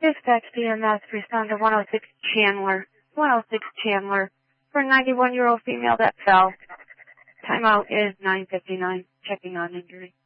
Dispatch DMS, respond to 106 Chandler. 106 Chandler. For a 91-year-old female that fell. Timeout is 9:59. Checking on injury.